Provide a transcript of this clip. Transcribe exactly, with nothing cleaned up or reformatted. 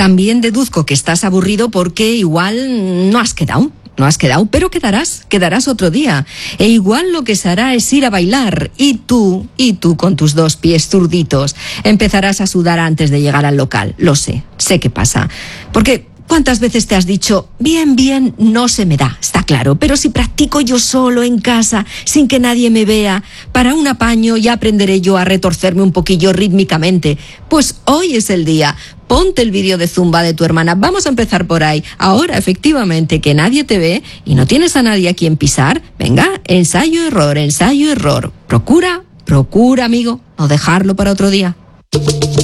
También deduzco que estás aburrido porque igual no has quedado. No has quedado, pero quedarás, quedarás otro día. E igual lo que se hará es ir a bailar. Y tú, y tú con tus dos pies zurditos, empezarás a sudar antes de llegar al local. Lo sé, sé qué pasa. Porque ¿cuántas veces te has dicho, bien, bien, no se me da, está claro, pero si practico yo solo en casa, sin que nadie me vea, para un apaño ya aprenderé yo a retorcerme un poquillo rítmicamente? Pues hoy es el día. Ponte el vídeo de Zumba de tu hermana. Vamos a empezar por ahí. Ahora, efectivamente, que nadie te ve y no tienes a nadie a quien pisar, venga, ensayo, error, ensayo, error. Procura, procura, amigo, no dejarlo para otro día.